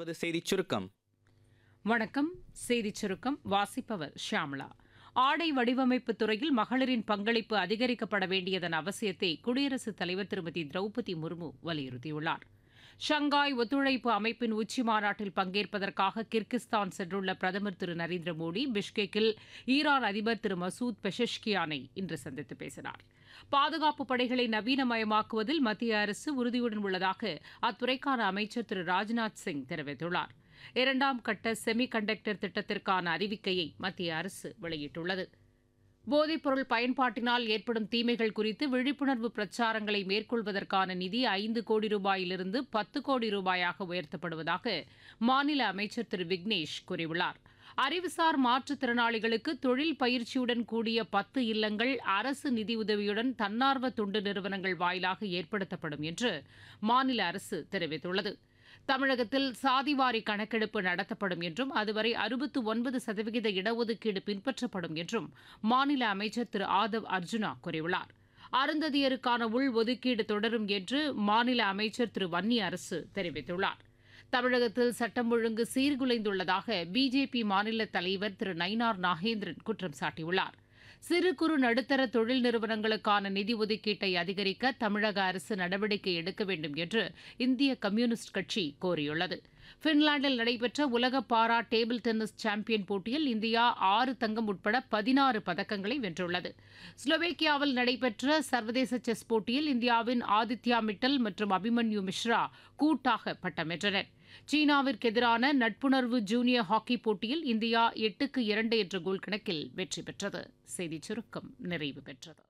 தொடர்வது செய்திச் சுருக்கம். வணக்கம். செய்திச் சுருக்கம் வாசிப்பவர் ஷியாமளா. ஆடை வடிவமைப்பு துறையில் மகளிரின் பங்களிப்பு அதிகரிக்கப்பட வேண்டியதன் அவசியத்தை குடியரசுத் தலைவர் திருமதி திரௌபதி முர்மு வலியுறுத்தியுள்ளார். ஷங்காய் ஒத்துழைப்பு அமைப்பின் உச்சி மாநாட்டில் பங்கேற்பதற்காக கிர்கிஸ்தான் சென்றுள்ள பிரதமர் திரு நரேந்திர மோடி பிஷ்கெக்கில் ஈரான் அதிபர் திரு மசூத் பெஷஷ்கியானை இன்று சந்தித்து பேசினார். பாதுகாப்பு படைகளை நவீனமயமாக்குவதில் மத்திய அரசு உறுதியுடன் உள்ளதாக அத்துறைக்கான அமைச்சர் திரு ராஜ்நாத் சிங் தெரிவித்துள்ளார். 2ஆம் கட்ட செமி கண்டக்டர் திட்டத்திற்கான அறிவிக்கையை மத்திய அரசு வெளியிட்டுள்ளது. போதைப்பொருள் பயன்பாட்டினால் ஏற்படும் தீமைகள் குறித்து விழிப்புணர்வு பிரச்சாரங்களை மேற்கொள்வதற்கான நிதி 5 கோடி ரூபாயிலிருந்து 10 கோடி ரூபாயாக உயர்த்தப்படுவதாக மாநில அமைச்சர் திரு விக்னேஷ் கூறியுள்ளார். அறிவுசார் மாற்றுத்திறனாளிகளுக்கு தொழில் பயிற்சியுடன் கூடிய 10 இல்லங்கள் அரசு நிதியுதவியுடன் தன்னார்வ தொண்டு நிறுவனங்கள் வாயிலாக ஏற்படுத்தப்படும் என்று மாநில அரசு தெரிவித்துள்ளது. தமிழகத்தில் சாதிவாரி கணக்கெடுப்பு நடத்தப்படும் என்றும் அதுவரை 69% இடஒதுக்கீடு பின்பற்றப்படும் என்றும் மாநில அமைச்சர் திரு ஆதவ் அர்ஜுனா கூறியுள்ளார். அருந்ததியருக்கான உள்ஒதுக்கீடு தொடரும் என்று மாநில அமைச்சர் திரு வன்னி அரசு தெரிவித்துள்ளார். தமிழகத்தில் சட்டம் ஒழுங்கு சீர்குலைந்துள்ளதாக பிஜேபி மாநில தலைவர் திரு நயினார் நாகேந்திரன் குற்றம் சாட்டியுள்ளார். சிறு குறு நடுத்தர தொழில் நிறுவனங்களுக்கான நிதி ஒதுக்கீட்டை அதிகரிக்க தமிழக அரசு நடவடிக்கை எடுக்க வேண்டும் என்று இந்திய கம்யூனிஸ்ட் கட்சி கோரியுள்ளது. பின்லாந்தில் நடைபெற்ற உலக பாரா டேபிள் டென்னிஸ் சாம்பியன் போட்டியில் இந்தியா 6 தங்கம் உட்பட 16 பதக்கங்களை வென்றுள்ளது. ஸ்லோவேக்கியாவில் நடைபெற்ற சர்வதேச செஸ் போட்டியில் இந்தியாவின் ஆதித்யா மிட்டல் மற்றும் அபிமன்யு மிஸ்ரா கூட்டாக பட்டம் வென்றனர். சீனாவிற்கு எதிரான நட்புணர்வு ஜூனியர் ஹாக்கி போட்டியில் இந்தியா 8-2 என்ற கோல் கணக்கில் வெற்றி பெற்றது. செய்திச் சுருக்கம் நிறைவு பெற்றது.